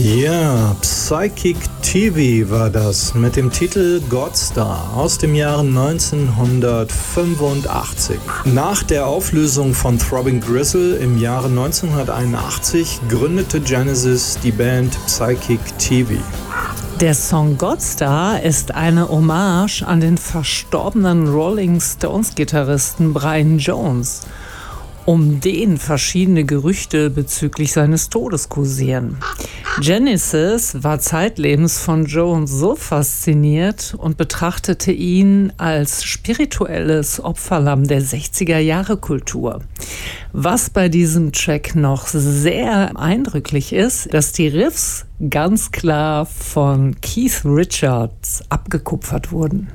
Ja, Psychic TV war das mit dem Titel Godstar aus dem Jahre 1985. Nach der Auflösung von Throbbing Gristle im Jahre 1981 gründete Genesis die Band Psychic TV. Der Song Godstar ist eine Hommage an den verstorbenen Rolling Stones-Gitarristen Brian Jones, um den verschiedene Gerüchte bezüglich seines Todes kursieren. Genesis war zeitlebens von Jones so fasziniert und betrachtete ihn als spirituelles Opferlamm der 60er-Jahre-Kultur. Was bei diesem Track noch sehr eindrücklich ist, dass die Riffs ganz klar von Keith Richards abgekupfert wurden.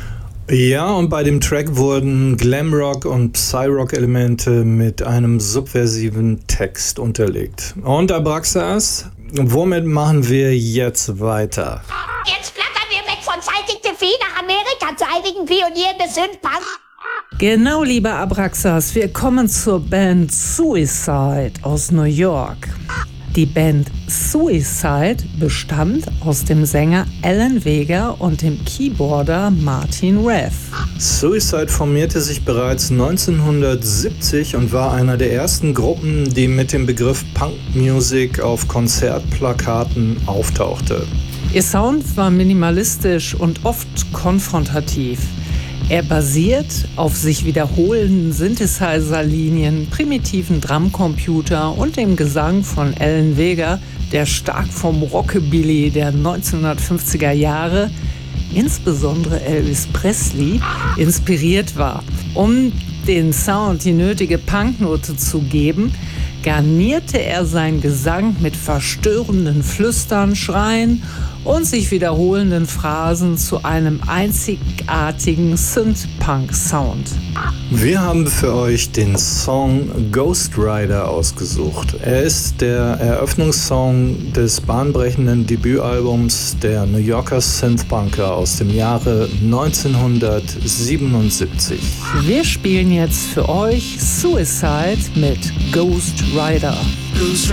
Ja, und bei dem Track wurden Glamrock- und Psyrock-Elemente mit einem subversiven Text unterlegt. Und Abraxas, womit machen wir jetzt weiter? Jetzt flattern wir weg von Psychic TV nach Amerika zu einigen Pionieren des Synthpunk. Genau, lieber Abraxas, wir kommen zur Band Suicide aus New York. Die Band Suicide bestand aus dem Sänger Alan Vega und dem Keyboarder Martin Rev. Suicide formierte sich bereits 1970 und war einer der ersten Gruppen, die mit dem Begriff Punk Music auf Konzertplakaten auftauchte. Ihr Sound war minimalistisch und oft konfrontativ. Er basiert auf sich wiederholenden Synthesizer-Linien, primitiven Drumcomputer und dem Gesang von Alan Vega, der stark vom Rockabilly der 1950er Jahre, insbesondere Elvis Presley, inspiriert war. Um den Sound die nötige Punknote zu geben, garnierte er seinen Gesang mit verstörenden Flüstern, Schreien und sich wiederholenden Phrasen zu einem einzigartigen Synth-Punk-Sound. Wir haben für euch den Song Ghost Rider ausgesucht. Er ist der Eröffnungssong des bahnbrechenden Debütalbums der New Yorker Synthpunker aus dem Jahre 1977. Wir spielen jetzt für euch Suicide mit Ghost Rider.